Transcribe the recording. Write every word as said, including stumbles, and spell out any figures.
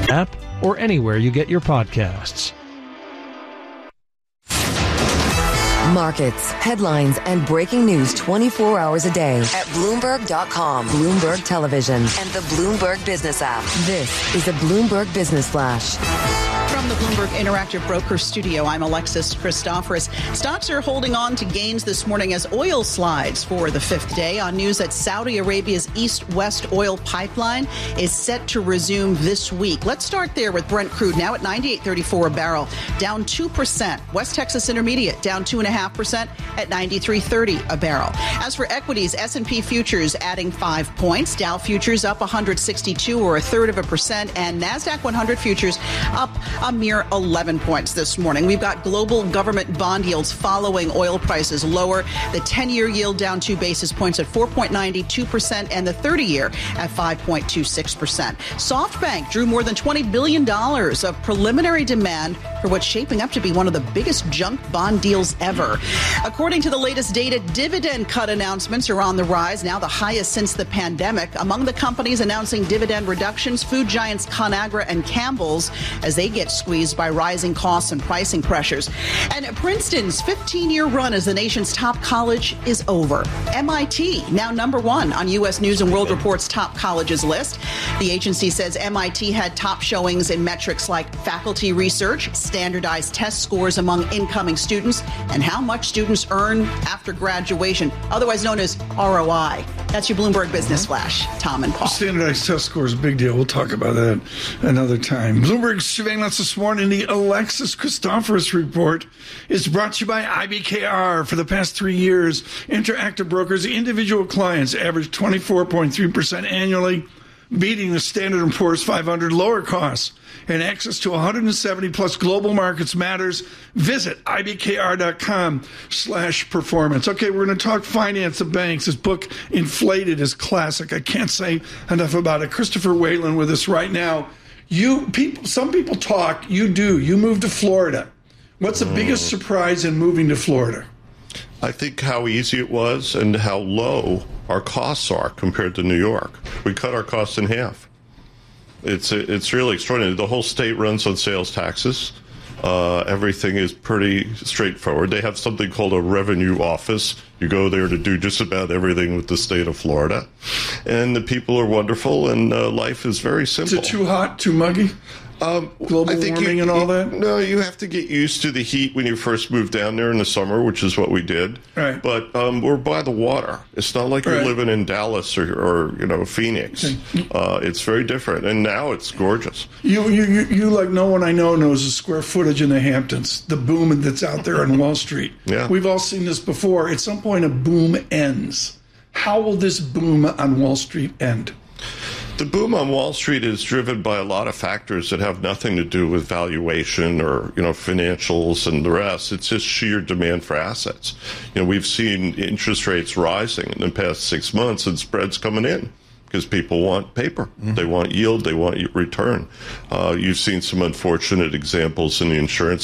app or anywhere you get your podcasts. Markets, headlines, and breaking news twenty-four hours a day at Bloomberg dot com, Bloomberg Television, and the Bloomberg Business app. This is a Bloomberg Business Flash. From the Bloomberg Interactive Broker Studio, I'm Alexis Christoforous. Stocks are holding on to gains this morning as oil slides for the fifth day on news that Saudi Arabia's east-west oil pipeline is set to resume this week. Let's start there with Brent crude, now at ninety-eight thirty-four a barrel, down two percent. West Texas Intermediate down two point five percent at ninety-three thirty a barrel. As for equities, S and P futures adding five points. Dow futures up one hundred sixty-two or a third of a percent, and NASDAQ one hundred futures up a mere eleven points this morning. We've got global government bond yields following oil prices lower. The ten-year yield down two basis points at four point nine two percent and the thirty-year at five point two six percent. SoftBank drew more than twenty billion dollars of preliminary demand for what's shaping up to be one of the biggest junk bond deals ever. According to the latest data, dividend cut announcements are on the rise, now the highest since the pandemic. Among the companies announcing dividend reductions, food giants Conagra and Campbell's, as they get squeezed by rising costs and pricing pressures. And Princeton's fifteen-year run as the nation's top college is over. M I T, now number one on U S News and World Report's top colleges list. The agency says M I T had top showings in metrics like faculty research, standardized test scores among incoming students, and how much students earn after graduation, otherwise known as R O I. That's your Bloomberg Business Flash. Tom and Paul. Standardized test score is a big deal. We'll talk about that another time. Bloomberg's surveillance this morning, the Alexis Christoforous Report, is brought to you by I B K R. For the past three years, Interactive Brokers' individual clients averaged twenty-four point three percent annually, beating the Standard and Poor's five hundred. Lower costs and access to one hundred seventy plus global markets matters. Visit I B K R dot com slash performance. Okay, we're going to talk finance of banks. His book, Inflated, is classic. I can't say enough about it. Christopher Whalen with us right now. You people, some people talk. You do. You moved to Florida. What's the mm. biggest surprise in moving to Florida? I think how easy it was and how low our costs are compared to New York. We cut our costs in half. It's it's really extraordinary. The whole state runs on sales taxes. Uh, everything is pretty straightforward. They have something called a revenue office. You go there to do just about everything with the state of Florida. And the people are wonderful, and uh, life is very simple. Is it too hot, too muggy? Um, Global I think warming you, and all you, that? No, you have to get used to the heat when you first move down there in the summer, which is what we did. Right. But um, we're by the water. It's not like right. you're living in Dallas or, or you know, Phoenix. Okay. Uh, it's very different, and now it's gorgeous. You, you, you, you, like no one I know, knows the square footage in the Hamptons, the boom that's out there on Wall Street. Yeah. We've all seen this before. At some point, a boom ends. How will this boom on Wall Street end? The boom on Wall Street is driven by a lot of factors that have nothing to do with valuation or, you know, financials and the rest. It's just sheer demand for assets. You know, we've seen interest rates rising in the past six months and spreads coming in because people want paper. Mm-hmm. They want yield. They want return. Uh, you've seen some unfortunate examples in the insurance